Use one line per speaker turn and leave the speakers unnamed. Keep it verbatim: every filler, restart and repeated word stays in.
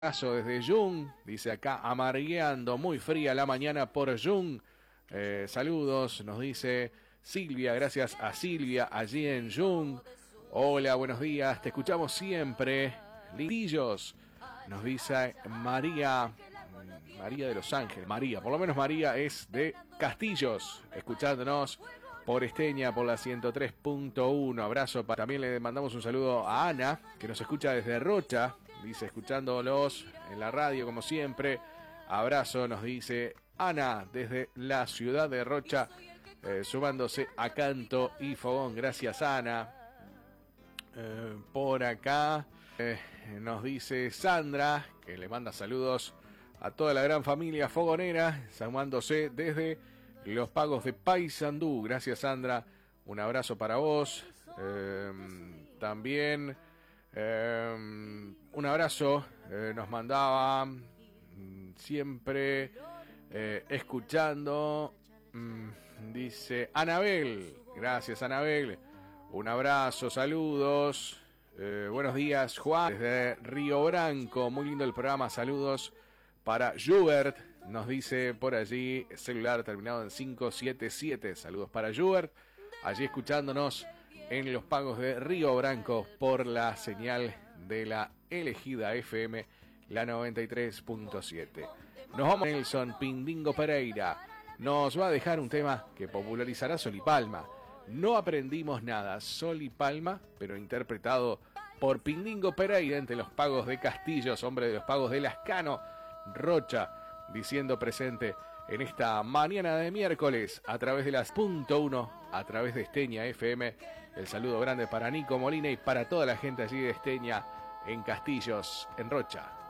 Abrazo desde Jung, dice acá, amargueando, muy fría la mañana por Jung. Eh, saludos, nos dice Silvia, gracias a Silvia, allí en Jung. Hola, buenos días, te escuchamos siempre. Lindillos, nos dice María, María de Los Ángeles, María, por lo menos María es de Castillos, escuchándonos por Esteña, por la ciento tres punto uno. Abrazo, para, también le mandamos un saludo a Ana, que nos escucha desde Rocha. Dice, escuchándolos en la radio como siempre. Abrazo, nos dice Ana, desde la ciudad de Rocha, eh, sumándose a canto y fogón. Gracias, Ana. Eh, por acá eh, nos dice Sandra, que le manda saludos a toda la gran familia fogonera, sumándose desde los Pagos de Paysandú. Gracias, Sandra. Un abrazo para vos. Eh, también... Eh, un abrazo, eh, nos mandaba mm, siempre eh, escuchando, mm, dice Anabel, gracias Anabel, un abrazo, saludos, eh, buenos días Juan, desde Río Branco, muy lindo el programa, saludos para Jubert, nos dice por allí, celular terminado en cinco siete siete, saludos para Jubert, allí escuchándonos en los Pagos de Río Branco por la señal de la elegida F M, la noventa y tres punto siete. Nos vamos, Nelson Pindingo Pereira nos va a dejar un tema que popularizará Sol y Palma. No aprendimos nada, Sol y Palma, pero interpretado por Pindingo Pereira entre los Pagos de Castillos, hombre de los Pagos de Lascano, Rocha, diciendo presente en esta mañana de miércoles a través de las punto uno, a través de Esteña F M. El saludo grande para Nico Molina y para toda la gente allí de Esteña en Castillos, en Rocha.